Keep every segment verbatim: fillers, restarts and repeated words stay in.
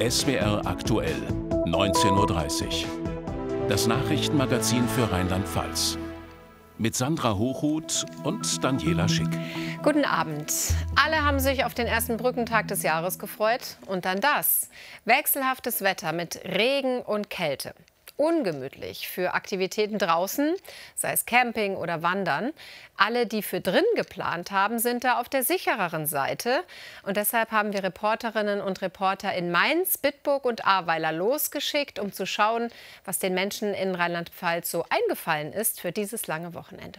S W R aktuell, neunzehn Uhr dreißig. Das Nachrichtenmagazin für Rheinland-Pfalz. Mit Sandra Hochhuth und Daniela Schick. Guten Abend. Alle haben sich auf den ersten Brückentag des Jahres gefreut. Und dann das. Wechselhaftes Wetter mit Regen und Kälte. Ungemütlich für Aktivitäten draußen, sei es Camping oder Wandern. Alle, die für drin geplant haben, sind da auf der sichereren Seite. Und deshalb haben wir Reporterinnen und Reporter in Mainz, Bitburg und Ahrweiler losgeschickt, um zu schauen, was den Menschen in Rheinland-Pfalz so eingefallen ist für dieses lange Wochenende.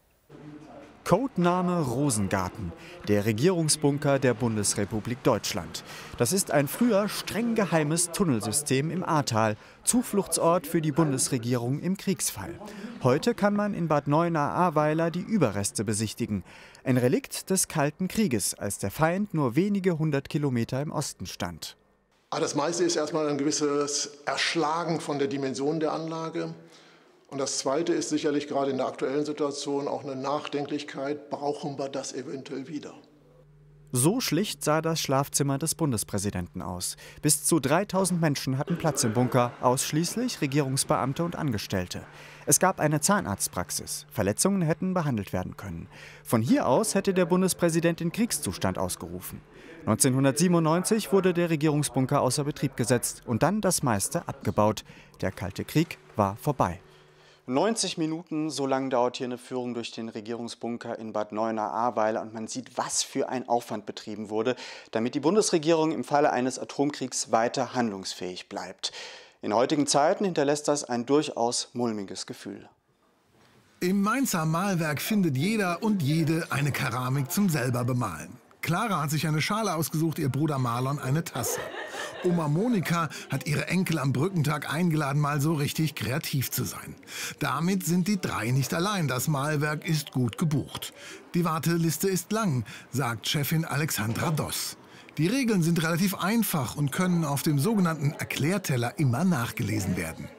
Codename Rosengarten, der Regierungsbunker der Bundesrepublik Deutschland. Das ist ein früher streng geheimes Tunnelsystem im Ahrtal, Zufluchtsort für die Bundesregierung im Kriegsfall. Heute kann man in Bad Neuenahr-Ahrweiler die Überreste besichtigen. Ein Relikt des Kalten Krieges, als der Feind nur wenige hundert Kilometer im Osten stand. Das meiste ist erstmal ein gewisses Erschlagen von der Dimension der Anlage. Und das Zweite ist sicherlich gerade in der aktuellen Situation auch eine Nachdenklichkeit, brauchen wir das eventuell wieder? So schlicht sah das Schlafzimmer des Bundespräsidenten aus. Bis zu dreitausend Menschen hatten Platz im Bunker, ausschließlich Regierungsbeamte und Angestellte. Es gab eine Zahnarztpraxis. Verletzungen hätten behandelt werden können. Von hier aus hätte der Bundespräsident den Kriegszustand ausgerufen. neunzehnhundertsiebenundneunzig wurde der Regierungsbunker außer Betrieb gesetzt und dann das meiste abgebaut. Der Kalte Krieg war vorbei. neunzig Minuten, so lang dauert hier eine Führung durch den Regierungsbunker in Bad Neuenahr-Ahrweiler und man sieht, was für ein Aufwand betrieben wurde, damit die Bundesregierung im Falle eines Atomkriegs weiter handlungsfähig bleibt. In heutigen Zeiten hinterlässt das ein durchaus mulmiges Gefühl. Im Mainzer Malwerk findet jeder und jede eine Keramik zum selber bemalen. Clara hat sich eine Schale ausgesucht, ihr Bruder Marlon eine Tasse. Oma Monika hat ihre Enkel am Brückentag eingeladen, mal so richtig kreativ zu sein. Damit sind die drei nicht allein. Das Malwerk ist gut gebucht. Die Warteliste ist lang, sagt Chefin Alexandra Doss. Die Regeln sind relativ einfach und können auf dem sogenannten Erklärteller immer nachgelesen werden.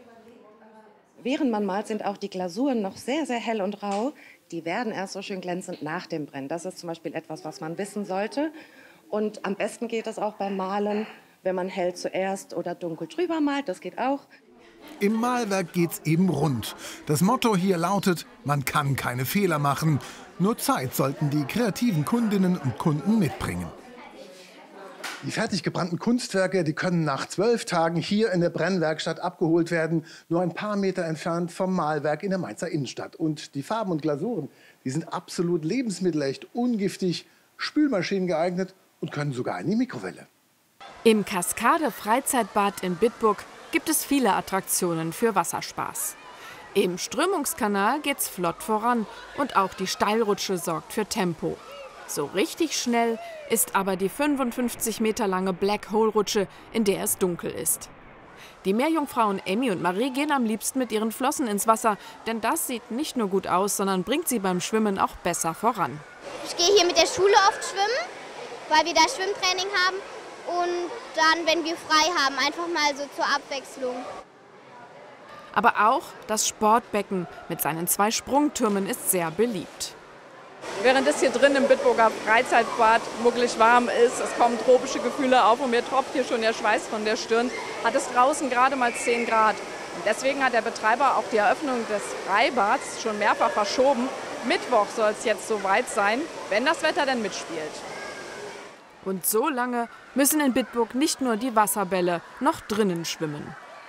Während man malt, sind auch die Glasuren noch sehr, sehr hell und rau. Die werden erst so schön glänzend nach dem Brennen. Das ist zum Beispiel etwas, was man wissen sollte. Und am besten geht es auch beim Malen, wenn man hell zuerst oder dunkel drüber malt. Das geht auch. Im Malwerk geht's eben rund. Das Motto hier lautet, man kann keine Fehler machen. Nur Zeit sollten die kreativen Kundinnen und Kunden mitbringen. Die fertig gebrannten Kunstwerke, die können nach zwölf Tagen hier in der Brennwerkstatt abgeholt werden, nur ein paar Meter entfernt vom Malwerk in der Mainzer Innenstadt. Und die Farben und Glasuren, die sind absolut lebensmittelecht, ungiftig, Spülmaschinen geeignet und können sogar in die Mikrowelle. Im Kaskade-Freizeitbad in Bitburg gibt es viele Attraktionen für Wasserspaß. Im Strömungskanal geht's flott voran und auch die Steilrutsche sorgt für Tempo. So richtig schnell ist aber die fünfundfünfzig Meter lange Black-Hole-Rutsche, in der es dunkel ist. Die Meerjungfrauen Emmy und Marie gehen am liebsten mit ihren Flossen ins Wasser, denn das sieht nicht nur gut aus, sondern bringt sie beim Schwimmen auch besser voran. Ich gehe hier mit der Schule oft schwimmen, weil wir da Schwimmtraining haben und dann, wenn wir frei haben, einfach mal so zur Abwechslung. Aber auch das Sportbecken mit seinen zwei Sprungtürmen ist sehr beliebt. Während es hier drin im Bitburger Freizeitbad muckelig warm ist, es kommen tropische Gefühle auf und mir tropft hier schon der Schweiß von der Stirn, hat es draußen gerade mal zehn Grad. Und deswegen hat der Betreiber auch die Eröffnung des Freibads schon mehrfach verschoben. Mittwoch soll es jetzt soweit sein, wenn das Wetter denn mitspielt. Und so lange müssen in Bitburg nicht nur die Wasserbälle noch drinnen schwimmen.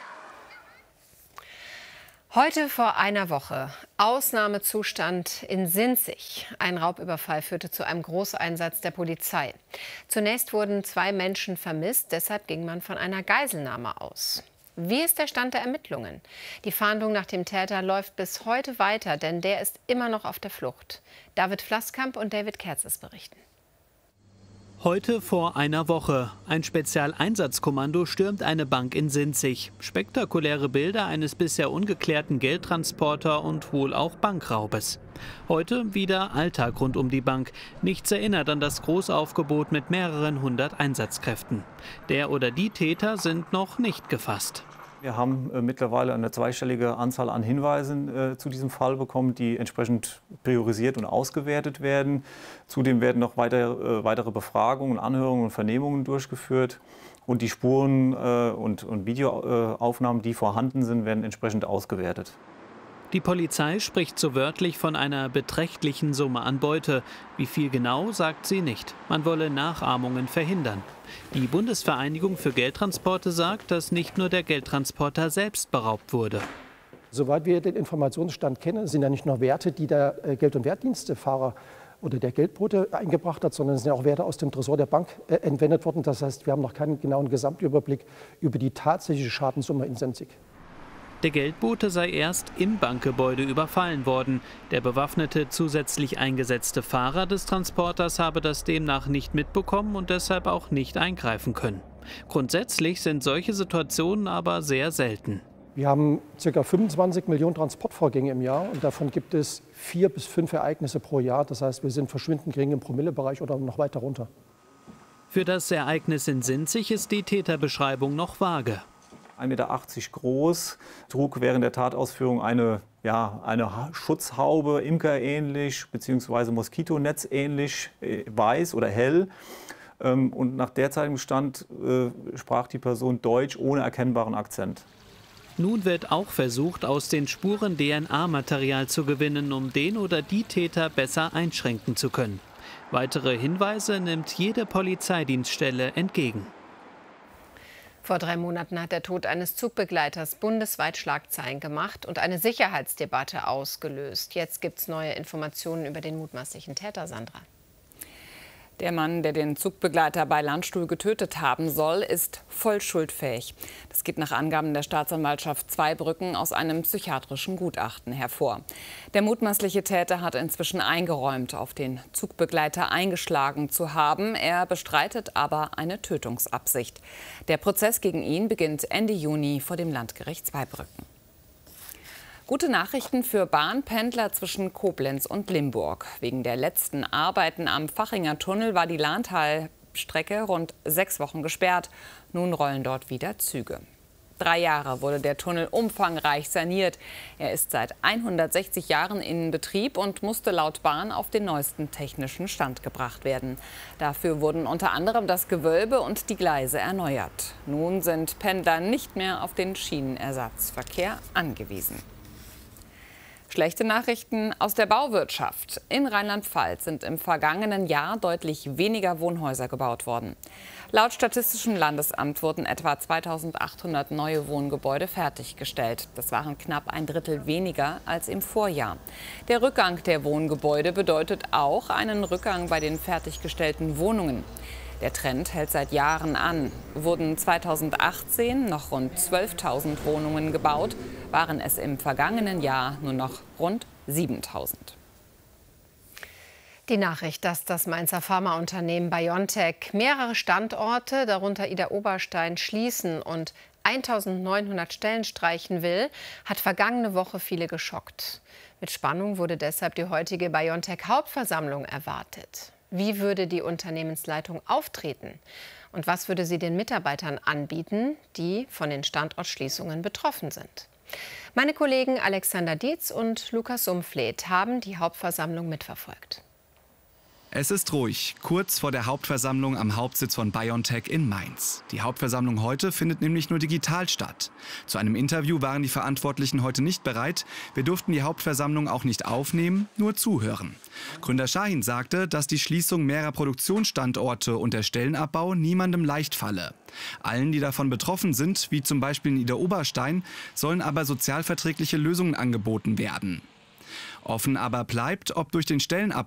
Heute vor einer Woche Ausnahmezustand in Sinzig. Ein Raubüberfall führte zu einem Großeinsatz der Polizei. Zunächst wurden zwei Menschen vermisst, deshalb ging man von einer Geiselnahme aus. Wie ist der Stand der Ermittlungen? Die Fahndung nach dem Täter läuft bis heute weiter, denn der ist immer noch auf der Flucht. David Flasskamp und David Kerzes berichten. Heute vor einer Woche. Ein Spezialeinsatzkommando stürmt eine Bank in Sinzig. Spektakuläre Bilder eines bisher ungeklärten Geldtransporter und wohl auch Bankraubes. Heute wieder Alltag rund um die Bank. Nichts erinnert an das Großaufgebot mit mehreren hundert Einsatzkräften. Der oder die Täter sind noch nicht gefasst. Wir haben äh, mittlerweile eine zweistellige Anzahl an Hinweisen äh, zu diesem Fall bekommen, die entsprechend priorisiert und ausgewertet werden. Zudem werden noch weiter, äh, weitere Befragungen, Anhörungen und Vernehmungen durchgeführt. Und die Spuren äh, und, und Videoaufnahmen, die vorhanden sind, werden entsprechend ausgewertet. Die Polizei spricht so wörtlich von einer beträchtlichen Summe an Beute. Wie viel genau, sagt sie nicht. Man wolle Nachahmungen verhindern. Die Bundesvereinigung für Geldtransporte sagt, dass nicht nur der Geldtransporter selbst beraubt wurde. Soweit wir den Informationsstand kennen, sind ja nicht nur Werte, die der Geld- und Wertdienstfahrer oder der Geldbote eingebracht hat, sondern es sind ja auch Werte aus dem Tresor der Bank entwendet worden. Das heißt, wir haben noch keinen genauen Gesamtüberblick über die tatsächliche Schadenssumme in Senzig. Der Geldbote sei erst im Bankgebäude überfallen worden. Der bewaffnete, zusätzlich eingesetzte Fahrer des Transporters habe das demnach nicht mitbekommen und deshalb auch nicht eingreifen können. Grundsätzlich sind solche Situationen aber sehr selten. Wir haben ca. fünfundzwanzig Millionen Transportvorgänge im Jahr und davon gibt es vier bis fünf Ereignisse pro Jahr. Das heißt, wir sind verschwindend gering im Promillebereich oder noch weiter runter. Für das Ereignis in Sinzig ist die Täterbeschreibung noch vage. ein Meter achtzig groß, trug während der Tatausführung eine, ja, eine Schutzhaube, imkerähnlich bzw. Moskitonetzähnlich, äh, weiß oder hell. Ähm, und nach derzeitigem Stand äh, sprach die Person Deutsch ohne erkennbaren Akzent. Nun wird auch versucht, aus den Spuren D N A-Material zu gewinnen, um den oder die Täter besser einschränken zu können. Weitere Hinweise nimmt jede Polizeidienststelle entgegen. Vor drei Monaten hat der Tod eines Zugbegleiters bundesweit Schlagzeilen gemacht und eine Sicherheitsdebatte ausgelöst. Jetzt gibt es neue Informationen über den mutmaßlichen Täter, Sandra. Der Mann, der den Zugbegleiter bei Landstuhl getötet haben soll, ist voll schuldfähig. Das geht nach Angaben der Staatsanwaltschaft Zweibrücken aus einem psychiatrischen Gutachten hervor. Der mutmaßliche Täter hat inzwischen eingeräumt, auf den Zugbegleiter eingeschlagen zu haben. Er bestreitet aber eine Tötungsabsicht. Der Prozess gegen ihn beginnt Ende Juni vor dem Landgericht Zweibrücken. Gute Nachrichten für Bahnpendler zwischen Koblenz und Limburg. Wegen der letzten Arbeiten am Fachinger Tunnel war die Lahntalstrecke rund sechs Wochen gesperrt. Nun rollen dort wieder Züge. Drei Jahre wurde der Tunnel umfangreich saniert. Er ist seit hundertsechzig Jahren in Betrieb und musste laut Bahn auf den neuesten technischen Stand gebracht werden. Dafür wurden unter anderem das Gewölbe und die Gleise erneuert. Nun sind Pendler nicht mehr auf den Schienenersatzverkehr angewiesen. Schlechte Nachrichten aus der Bauwirtschaft. In Rheinland-Pfalz sind im vergangenen Jahr deutlich weniger Wohnhäuser gebaut worden. Laut Statistischem Landesamt wurden etwa zweitausendachthundert neue Wohngebäude fertiggestellt. Das waren knapp ein Drittel weniger als im Vorjahr. Der Rückgang der Wohngebäude bedeutet auch einen Rückgang bei den fertiggestellten Wohnungen. Der Trend hält seit Jahren an. Wurden zweitausendachtzehn noch rund zwölftausend Wohnungen gebaut, waren es im vergangenen Jahr nur noch rund siebentausend. Die Nachricht, dass das Mainzer Pharmaunternehmen BioNTech mehrere Standorte, darunter Idar-Oberstein, schließen und eintausendneunhundert Stellen streichen will, hat vergangene Woche viele geschockt. Mit Spannung wurde deshalb die heutige BioNTech-Hauptversammlung erwartet. Wie würde die Unternehmensleitung auftreten? Und was würde sie den Mitarbeitern anbieten, die von den Standortschließungen betroffen sind? Meine Kollegen Alexander Dietz und Lukas Umfleht haben die Hauptversammlung mitverfolgt. Es ist ruhig, kurz vor der Hauptversammlung am Hauptsitz von BioNTech in Mainz. Die Hauptversammlung heute findet nämlich nur digital statt. Zu einem Interview waren die Verantwortlichen heute nicht bereit. Wir durften die Hauptversammlung auch nicht aufnehmen, nur zuhören. Gründer Shahin sagte, dass die Schließung mehrerer Produktionsstandorte und der Stellenabbau niemandem leicht falle. Allen, die davon betroffen sind, wie zum Beispiel in Idar-Oberstein, sollen aber sozialverträgliche Lösungen angeboten werden. Offen aber bleibt, ob durch den Stellenabbau